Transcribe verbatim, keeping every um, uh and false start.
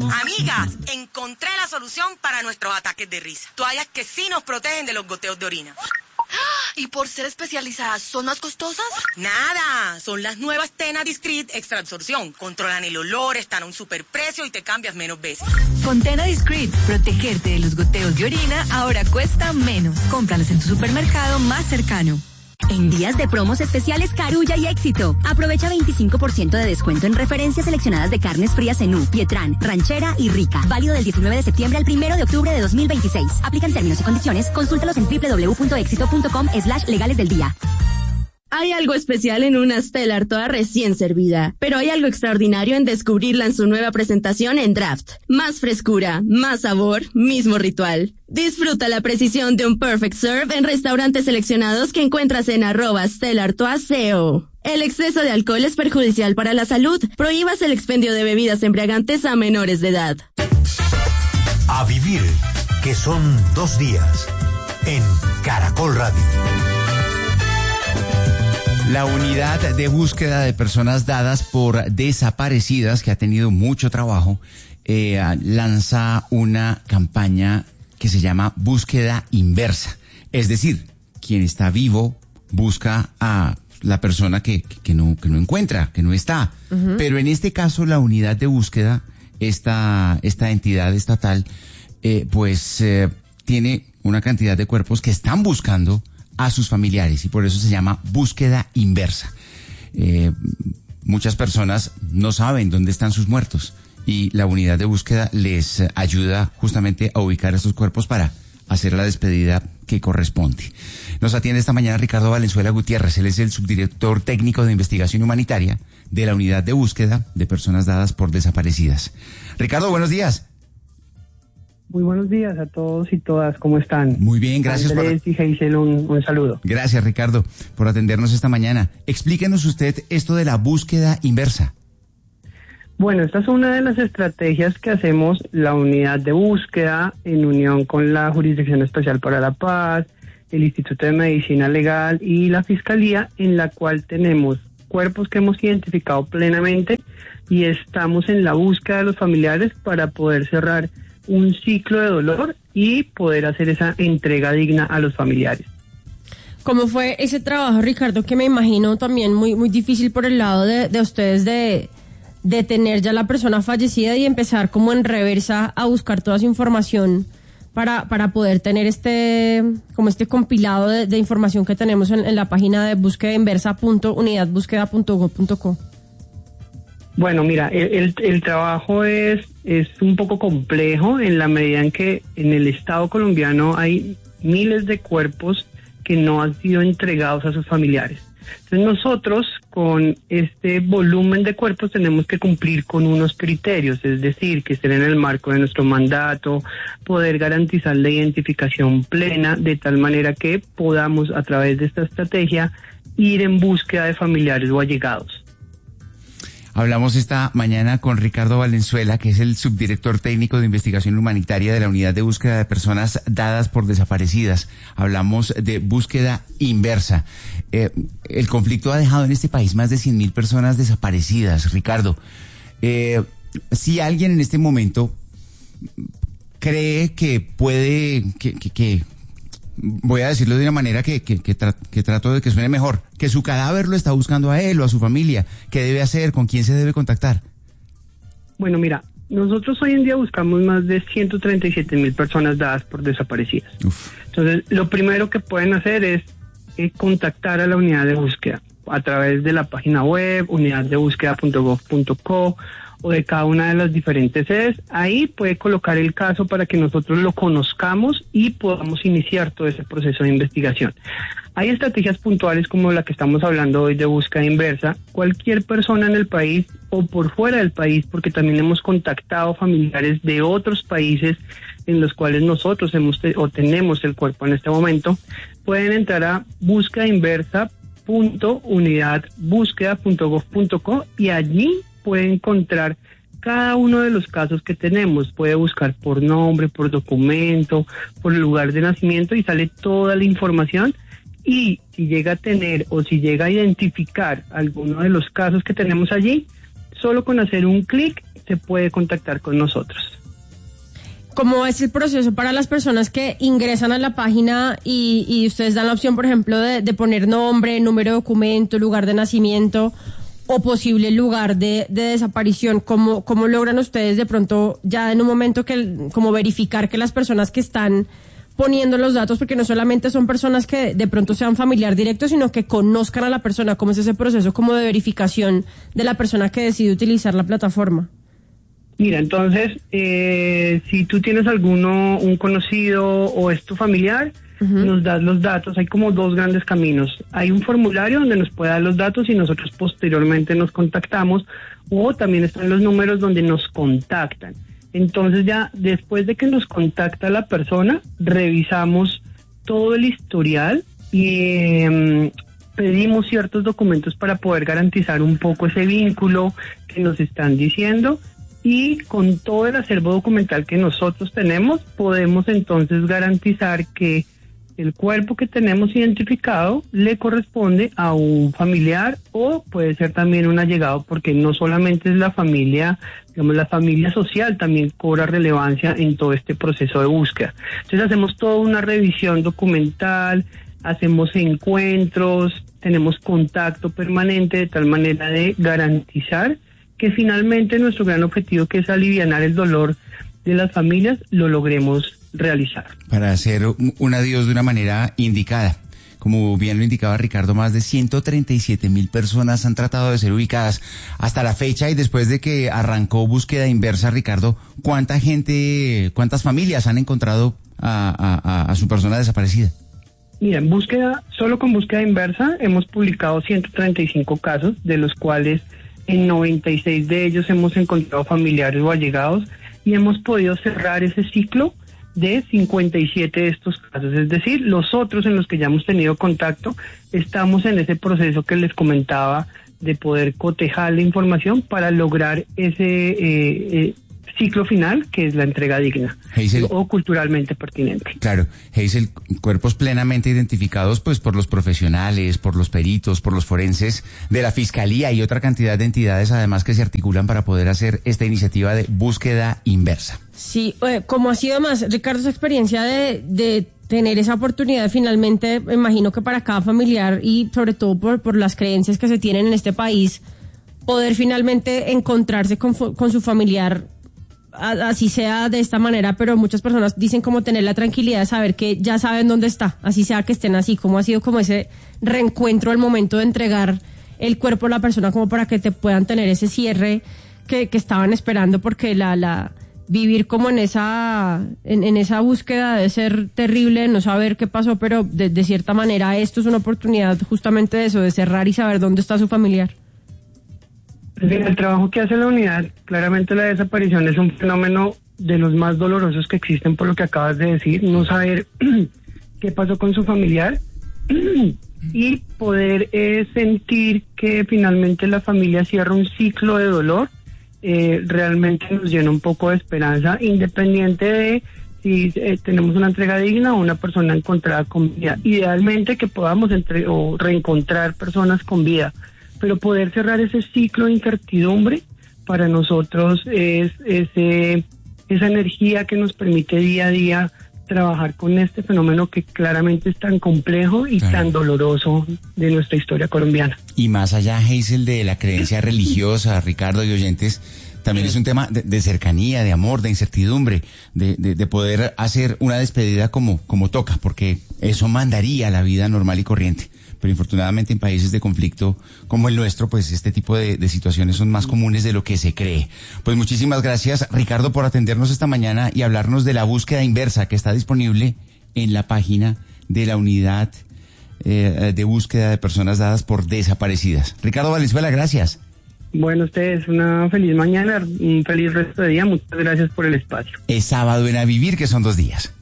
Amigas, encontré la solución para nuestros ataques de risa. Toallas que sí nos protegen de los goteos de orina. ¿Y por ser especializadas, son más costosas? Nada, son las nuevas Tena Discreet Extra Absorción. Controlan el olor, están a un superprecio y te cambias menos veces. Con Tena Discreet, protegerte de los goteos de orina ahora cuesta menos. Cómpralos en tu supermercado más cercano. En días de promos especiales Carulla y Éxito. Aprovecha veinticinco por ciento de descuento en referencias seleccionadas de carnes frías Zenú, Pietrán, Ranchera y Rica. Válido del diecinueve de septiembre al primero de octubre de dos mil veintiséis. Aplican términos y condiciones. Consúltalos en doble u doble u doble u punto éxito punto com slash legales del día. Hay algo especial en una Stellar toda recién servida, pero hay algo extraordinario en descubrirla en su nueva presentación en Draft. Más frescura, más sabor, mismo ritual. Disfruta la precisión de un Perfect Serve en restaurantes seleccionados que encuentras en arroba Stellar Toaseo. El exceso de alcohol es perjudicial para la salud. Prohíbas el expendio de bebidas embriagantes a menores de edad. A vivir, que son dos días, en Caracol Radio. La unidad de búsqueda de personas dadas por desaparecidas, que ha tenido mucho trabajo, eh, lanza una campaña que se llama Búsqueda Inversa. Es decir, quien está vivo busca a la persona que, que, que, no, que no encuentra, que no está. Uh-huh. Pero en este caso, la unidad de búsqueda, esta, esta entidad estatal, eh, pues eh, tiene una cantidad de cuerpos que están buscando a sus familiares y por eso se llama búsqueda inversa. Eh, muchas personas no saben dónde están sus muertos y la unidad de búsqueda les ayuda justamente a ubicar estos cuerpos para hacer la despedida que corresponde. Nos atiende esta mañana Ricardo Valenzuela Gutiérrez. Él es el subdirector técnico de investigación humanitaria de la unidad de búsqueda de personas dadas por desaparecidas. Ricardo, buenos días. Muy buenos días a todos y todas, ¿cómo están? Muy bien, gracias. Andrés por... y Heisel, un, un saludo. Gracias, Ricardo, por atendernos esta mañana. Explíquenos usted esto de la búsqueda inversa. Bueno, esta es una de las estrategias que hacemos la unidad de búsqueda en unión con la Jurisdicción Especial para la Paz, el Instituto de Medicina Legal y la Fiscalía, en la cual tenemos cuerpos que hemos identificado plenamente y estamos en la búsqueda de los familiares para poder cerrar un ciclo de dolor y poder hacer esa entrega digna a los familiares. ¿Cómo fue ese trabajo, Ricardo, que me imagino también muy muy difícil por el lado de, de ustedes de, de tener ya la persona fallecida y empezar como en reversa a buscar toda esa información para, para poder tener este como este compilado de, de información que tenemos en, en la página de búsqueda inversa punto unidad búsqueda punto gob punto co? Bueno, mira, el, el, el trabajo es, es un poco complejo en la medida en que en el Estado colombiano hay miles de cuerpos que no han sido entregados a sus familiares. Entonces nosotros con este volumen de cuerpos tenemos que cumplir con unos criterios, es decir, que estén en el marco de nuestro mandato, poder garantizar la identificación plena de tal manera que podamos a través de esta estrategia ir en búsqueda de familiares o allegados. Hablamos esta mañana con Ricardo Valenzuela, que es el subdirector técnico de investigación humanitaria de la unidad de búsqueda de personas dadas por desaparecidas. Hablamos de búsqueda inversa. Eh, el conflicto ha dejado en este país más de cien mil personas desaparecidas. Ricardo, eh, si alguien en este momento cree que puede, que, que, que voy a decirlo de una manera que, que, que, tra- que trato de que suene mejor, que su cadáver lo está buscando a él o a su familia, ¿qué debe hacer? ¿Con quién se debe contactar? Bueno, mira, nosotros hoy en día buscamos más de ciento treinta y siete mil personas dadas por desaparecidas. Uf. Entonces, lo primero que pueden hacer es eh, contactar a la unidad de búsqueda a través de la página web, unidad de búsqueda punto gob punto co, o de cada una de las diferentes sedes. Ahí puede colocar el caso para que nosotros lo conozcamos y podamos iniciar todo ese proceso de investigación. Hay estrategias puntuales como la que estamos hablando hoy de búsqueda inversa. Cualquier persona en el país o por fuera del país, porque también hemos contactado familiares de otros países en los cuales nosotros hemos te- o tenemos el cuerpo en este momento, pueden entrar a búsqueda inversa punto unidad búsqueda punto gob punto co y allí puede encontrar cada uno de los casos que tenemos. Puede buscar por nombre, por documento, por lugar de nacimiento y sale toda la información. Y si llega a tener o si llega a identificar alguno de los casos que tenemos allí, solo con hacer un clic se puede contactar con nosotros. ¿Cómo es el proceso para las personas que ingresan a la página y, y ustedes dan la opción, por ejemplo, de, de poner nombre, número de documento, lugar de nacimiento o posible lugar de, de desaparición? ¿Cómo, cómo logran ustedes de pronto ya en un momento que como verificar que las personas que están poniendo los datos, porque no solamente son personas que de pronto sean familiar directo, sino que conozcan a la persona? ¿Cómo es ese proceso como de verificación de la persona que decide utilizar la plataforma? Mira, entonces, eh, si tú tienes alguno, un conocido o es tu familiar, uh-huh, nos das los datos. Hay como dos grandes caminos. Hay un formulario donde nos puede dar los datos y nosotros posteriormente nos contactamos, o también están los números donde nos contactan. Entonces ya después de que nos contacta la persona, revisamos todo el historial y eh, pedimos ciertos documentos para poder garantizar un poco ese vínculo que nos están diciendo. Y con todo el acervo documental que nosotros tenemos, podemos entonces garantizar que el cuerpo que tenemos identificado le corresponde a un familiar o puede ser también un allegado, porque no solamente es la familia, digamos, la familia social también cobra relevancia en todo este proceso de búsqueda. Entonces hacemos toda una revisión documental, hacemos encuentros, tenemos contacto permanente de tal manera de garantizar que finalmente nuestro gran objetivo, que es alivianar el dolor de las familias, lo logremos realizar. Para hacer un adiós de una manera indicada. Como bien lo indicaba Ricardo, más de ciento treinta y siete mil personas han tratado de ser ubicadas hasta la fecha, y después de que arrancó Búsqueda Inversa, Ricardo, ¿cuánta gente, cuántas familias han encontrado a, a, a su persona desaparecida? Mira, en búsqueda, solo con Búsqueda Inversa hemos publicado ciento treinta y cinco casos, de los cuales en noventa y seis de ellos hemos encontrado familiares o allegados, y hemos podido cerrar ese ciclo de cincuenta y siete de estos casos. Es decir, los otros en los que ya hemos tenido contacto, estamos en ese proceso que les comentaba de poder cotejar la información para lograr ese eh, eh, ciclo final, que es la entrega digna, Hazel, o culturalmente pertinente. Claro, Hazel, cuerpos plenamente identificados pues por los profesionales, por los peritos, por los forenses de la Fiscalía y otra cantidad de entidades además que se articulan para poder hacer esta iniciativa de Búsqueda Inversa. Sí, eh, como ha sido más, Ricardo, esa experiencia de, de tener esa oportunidad finalmente, me imagino que para cada familiar y sobre todo por, por las creencias que se tienen en este país, poder finalmente encontrarse con, con su familiar, así sea de esta manera, pero muchas personas dicen como tener la tranquilidad de saber que ya saben dónde está, así sea que estén así, como ha sido como ese reencuentro al momento de entregar el cuerpo a la persona, como para que te puedan tener ese cierre que, que estaban esperando, porque la, la vivir como en esa en, en esa búsqueda debe ser terrible, no saber qué pasó, pero de, de cierta manera esto es una oportunidad justamente de eso, de cerrar y saber dónde está su familiar. El trabajo que hace la unidad, claramente la desaparición es un fenómeno de los más dolorosos que existen, por lo que acabas de decir, no saber qué pasó con su familiar y poder eh, sentir que finalmente la familia cierra un ciclo de dolor, eh, realmente nos llena un poco de esperanza, independiente de si eh, tenemos una entrega digna o una persona encontrada con vida. Idealmente que podamos entre, o reencontrar personas con vida, pero poder cerrar ese ciclo de incertidumbre para nosotros es ese, esa energía que nos permite día a día trabajar con este fenómeno que claramente es tan complejo y claro, tan doloroso de nuestra historia colombiana. Y más allá, Hazel, de la creencia religiosa, Ricardo y oyentes, también es un tema de, de cercanía, de amor, de incertidumbre, de, de, de poder hacer una despedida como, como toca, porque eso mandaría la vida normal y corriente. Pero infortunadamente en países de conflicto como el nuestro, pues este tipo de, de situaciones son más comunes de lo que se cree. Pues muchísimas gracias, Ricardo, por atendernos esta mañana y hablarnos de la Búsqueda Inversa, que está disponible en la página de la unidad eh, de búsqueda de personas dadas por desaparecidas. Ricardo Valenzuela, gracias. Bueno, ustedes, una feliz mañana, un feliz resto de día. Muchas gracias por el espacio. Es sábado en A Vivir, que son dos días.